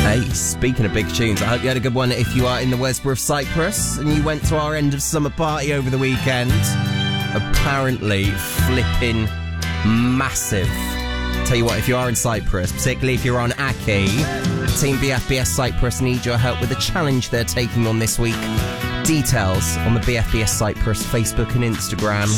Hey, speaking of big tunes, I hope you had a good one if you are in the Westborough of Cyprus and you went to our end of summer party over the weekend. Apparently flipping massive. Tell you what, if you are in Cyprus, particularly if you're on Aki, Team BFBS Cyprus need your help with the challenge they're taking on this week. Details on the BFBS Cyprus Facebook and Instagram.